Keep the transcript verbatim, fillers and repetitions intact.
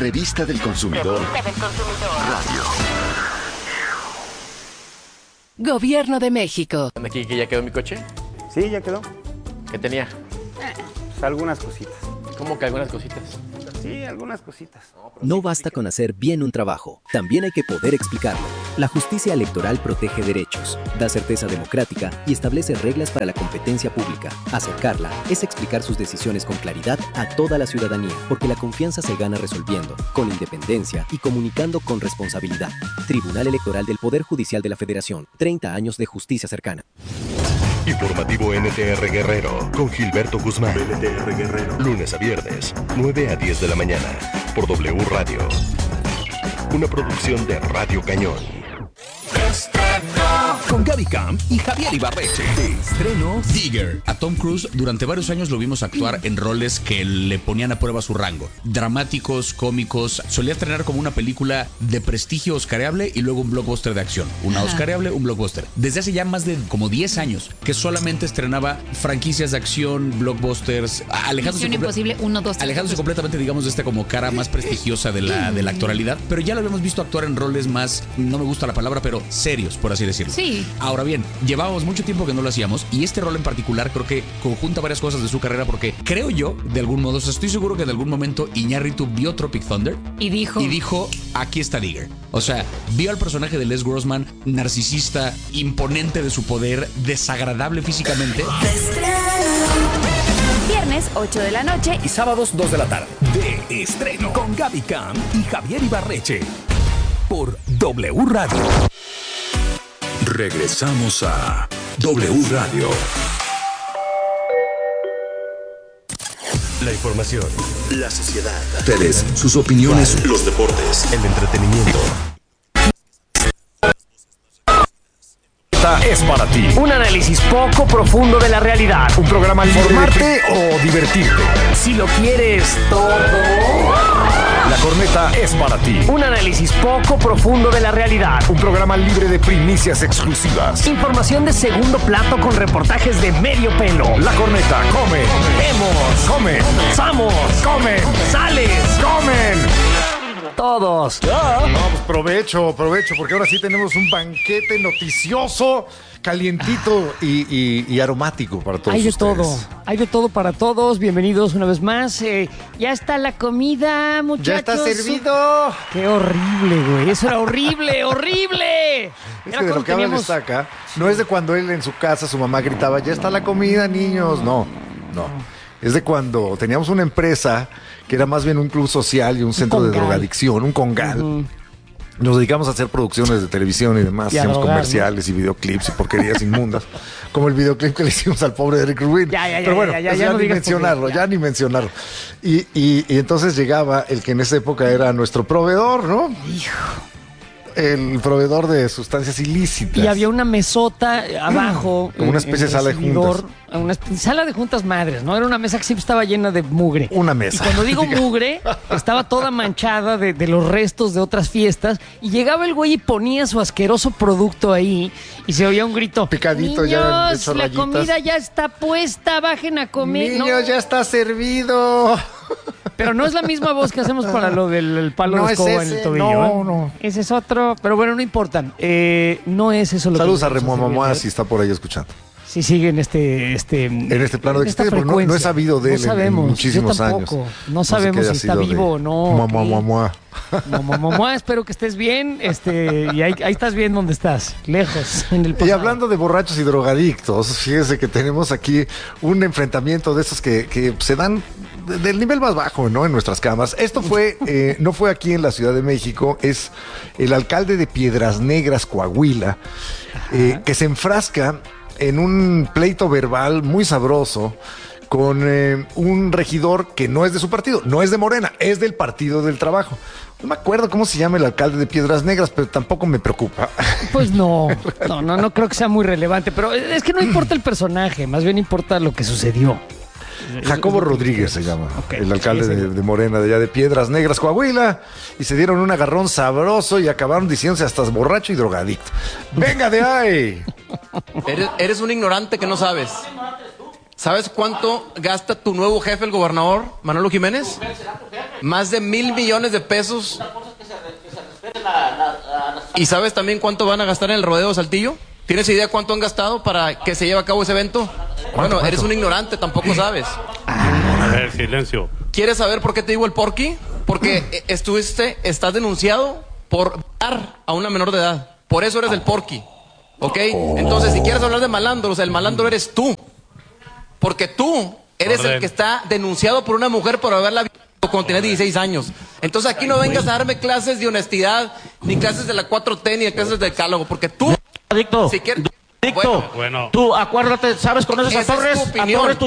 Revista del Consumidor. Revista del Consumidor. Radio. Gobierno de México. ¿Aquí que ya quedó mi coche? Sí, ya quedó. ¿Qué tenía? Pues algunas cositas. ¿Cómo que algunas cositas? Sí, algunas cositas. No basta con hacer bien un trabajo, también hay que poder explicarlo. La justicia electoral protege derechos, da certeza democrática y establece reglas para la competencia pública. Acercarla es explicar sus decisiones con claridad a toda la ciudadanía, porque la confianza se gana resolviendo, con independencia y comunicando con responsabilidad. Tribunal Electoral del Poder Judicial de la Federación. treinta años de justicia cercana. Informativo N T R Guerrero con Gilberto Guzmán. N T R Guerrero. Lunes a viernes, nueve a diez de la mañana, por W Radio. Una producción de Radio Cañón. Con Gaby Camp y Javier Ibarreche. De estrenos. Digger. A Tom Cruise durante varios años lo vimos actuar en roles que le ponían a prueba su rango. Dramáticos, cómicos. Solía estrenar como una película de prestigio oscareable y luego un blockbuster de acción. Una Ajá. oscareable, un blockbuster. Desde hace ya más de como diez años que solamente estrenaba franquicias de acción, blockbusters, alejándose, Misión Imposible uno, dos, tres. alejándose completamente, digamos, de esta como cara más prestigiosa de la, de la actualidad. Pero ya lo habíamos visto actuar en roles más, no me gusta la palabra, pero serios, por así decirlo. Sí. Ahora bien, llevábamos mucho tiempo que no lo hacíamos y este rol en particular creo que conjunta varias cosas de su carrera porque creo yo, de algún modo, o sea, estoy seguro que en algún momento Iñárritu vio Tropic Thunder Y dijo. y dijo, aquí está Digger. O sea, vio al personaje de Les Grossman, narcisista, imponente de su poder, desagradable físicamente. Viernes, ocho de la noche. Y sábados, dos de la tarde. De estreno. Con Gaby Camp y Javier Ibarreche. Por W Radio. Regresamos a W Radio. La información, La sociedad. ustedes, sus opiniones, los deportes, el entretenimiento. Esta es para ti. Un análisis poco profundo de la realidad. Un programa libre. ¿Formarte o divertirte? Si lo quieres todo. La corneta es para ti. Un análisis poco profundo de la realidad. Un programa libre de primicias exclusivas. Información de segundo plato con reportajes de medio pelo. La corneta come. Vemos. Come. Pasamos. Come. Sales. Comen. Todos. No, pues provecho, provecho, porque ahora sí tenemos un banquete noticioso, calientito y, y, y aromático para todos Hay de ustedes. todo, hay de todo para todos. Bienvenidos una vez más. Eh, ya está la comida, muchachos. ¡Ya está servido! Qué horrible, güey. Eso era horrible, horrible. Es Era que de cuando lo que habla teníamos- está acá, no es de cuando él en su casa, su mamá gritaba, ya está la comida, niños. No, no. Es de cuando teníamos una empresa que era más bien un club social y un centro de congal. drogadicción, un congal. Ujú. Nos dedicamos a hacer producciones de televisión y demás. Y a Hacíamos drogar, comerciales y videoclips y porquerías inmundas. Como el videoclip que le hicimos al pobre Eric Rubin. Ya, ya, ya, Pero bueno, ya, ya, eso ya ya no ni digas mencionarlo, porque- ya. ya. ni mencionarlo. Y, y, y entonces llegaba el que en esa época era nuestro proveedor, ¿no? Hijo. El proveedor de sustancias ilícitas. Y había una mesota abajo. Como una en- especie en de sala de recibidor, juntas. Una esp- sala de juntas madres, ¿no? Era una mesa que siempre estaba llena de mugre. Una mesa. Y cuando digo mugre, estaba toda manchada de, de los restos de otras fiestas. Y llegaba el güey y ponía su asqueroso producto ahí. Y se oía un grito. Picadito, Niños, ya hecho la rayitas. comida ya está puesta, bajen a comer. Niños, No, ya está servido. pero no es la misma voz que hacemos para lo del el palo No de es escoba en ese, el tobillo. no, ¿eh? no. Ese es otro. Pero bueno, no importa. Eh, no es eso lo Saludos que a nos Remo vamos Mamá servir, si está por ahí escuchando. Si sigue en este, este En este plano de esta existencia, porque no, no he frecuencia. sabido de No él en- en, sabemos, muchísimos yo años. tampoco. No No sé sabemos qué haya si está sido de- vivo o no. Mua, mua, ¿qué? mua, mua. Mamá, mamá, espero que estés bien. Este, y ahí, ahí estás bien donde estás, lejos, en el pasado. Y hablando de borrachos y drogadictos, fíjese que tenemos aquí un enfrentamiento de esos que, que se dan de- del nivel más bajo, ¿no? En nuestras camas. Esto fue, eh, no fue aquí en la Ciudad de México, es el alcalde de Piedras Negras, Coahuila, eh, que se enfrasca en un pleito verbal muy sabroso con eh, un regidor que no es de su partido, no es de Morena, es del Partido del Trabajo. No me acuerdo cómo se llama el alcalde de Piedras Negras, pero tampoco me preocupa. Pues no, no, no, no creo que sea muy relevante, pero es que no importa el personaje, más bien importa lo que sucedió. Jacobo Rodríguez se llama, Ok, el alcalde ese. de, de Morena, de allá de Piedras Negras, Coahuila, y se dieron un agarrón sabroso y acabaron diciéndose hasta borracho y drogadicto. ¡Venga de ahí! Eres, eres un ignorante que no sabes. ¿Sabes cuánto gasta tu nuevo jefe, el gobernador Manolo Jiménez? más de mil millones de pesos. ¿Y sabes también cuánto van a gastar en el rodeo de Saltillo? ¿Tienes idea cuánto han gastado para que se lleve a cabo ese evento? Bueno, eres un ignorante, tampoco sabes. A ver, silencio. ¿Quieres saber por qué te digo el porqui? Porque estuviste, estás denunciado por dar a una menor de edad. Por eso eres el porqui. ¿Ok? Entonces, si quieres hablar de malandros, el malandro eres tú. Porque tú eres Orden. el que está denunciado por una mujer por haberla violado cuando tenía dieciséis años. Entonces aquí no vengas a darme clases de honestidad, ni clases de la cuatro T, ni de clases de decálogo, porque tú... Adicto, si quieres, adicto, bueno, Bueno. tú acuérdate, ¿sabes? Conoces a esa es Torres, tu a opinión. Torres, tu